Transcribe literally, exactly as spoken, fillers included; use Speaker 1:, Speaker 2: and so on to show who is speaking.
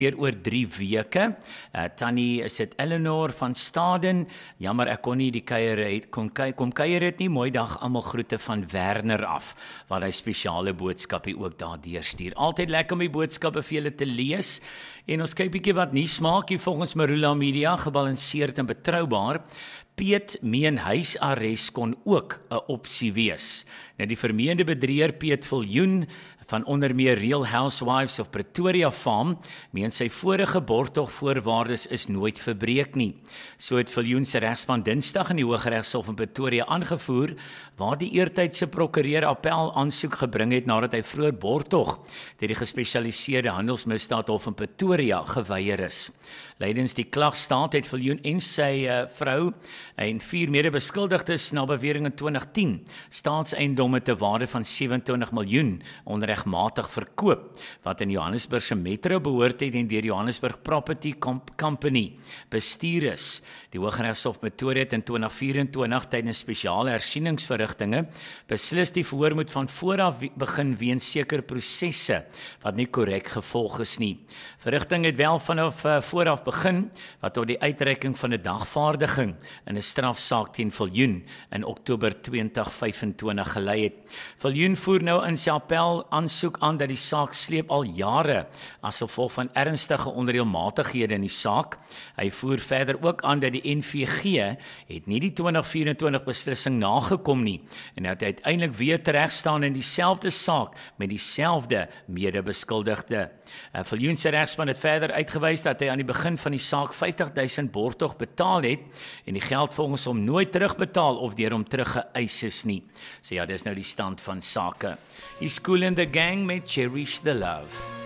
Speaker 1: weer oor drie weke. Uh, Tannie, is dit Eleanor van Staden? Jammer, ek kon nie die kuier het, kon kuier, kom kuier het nie. Mooi dag, almal groete van Werner af, waar hy spesiale boodskappe ook daar deurstuur. Altyd lekker om die boodskappe vir julle te lees. En ons kyk bietjie wat nuus maak hier volgens Marula Media, gebalanseerd en betroubaar. Piet meen huisarrest kon ook 'n opsie wees. Nou die vermeende bedrieër Piet Viljoen van onder meer Real Housewives of Pretoria Farm, meen sy vorige borgtogvoorwaardes is nooit verbreek nie. So het Viljoen se regspan Dinsdag in die Hooggeregshof in Pretoria aangevoer, waar die eertydse prokureur appel aansoek gebring het nadat hy vroeër borgtog deur die gespesialiseerde handelsmisdaadhof in Pretoria geweier is. Lydens die klagstaat het Viljoen en sy uh, vrou en vier mede-beskuldigdes na bewering in twintig tien staatseiendomme te waarde van sewe-en-twintig miljoen onregmatig verkoop, wat in Johannesburg se metro behoort het en deur Johannesburg Property Company bestuur is. Die Hooggeregshof Pretoria het in twintig vyf-en-twintig tydens spesiale hersieningsverrigtinge beslis die verhoor moet van vooraf begin weens sekere prosesse wat nie korrek gevolg is nie. Verrigting het wel vanaf uh, vooraf begin wat tot die uitreiking van 'n dagvaardiging in 'n strafsaak teen Viljoen in Oktober twintig vyf-en-twintig gelei het. Viljoen voer nou in sy appel aansoek aan dat die saak sleep al jare as gevolg van ernstige onreëlmatighede in die saak. Hy voer verder ook aan dat die N V G het nie die twintig vyf-en-twintig beslissing nagekom nie en dat hy uiteindelik weer teregstaan in dieselfde saak met dieselfde mede-beskuldigde. Viljoen se regspan het verder uitgewys dat hy aan die begin van die saak vyftig duisend borgtog betaal het en die geld volgens hom nooit terugbetaal of deur hom teruggeëis is nie. So ja, dis nou die stand van sake. He's Kool and the Gang met Cherish the Love.